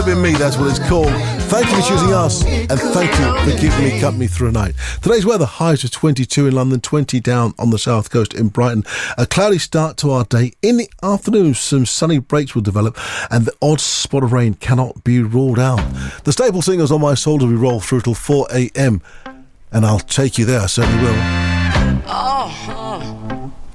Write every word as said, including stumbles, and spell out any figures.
Been me, that's what it's called. Thank you for choosing us, and thank you for keeping me company through the night. Today's weather, highs of twenty-two in London, twenty down on the south coast in Brighton. A cloudy start to our day. In the afternoon, some sunny breaks will develop, and the odd spot of rain cannot be ruled out. The Staple Singers On My Soul will be rolled through till four a.m, and I'll take you there, I certainly will. Oh, oh.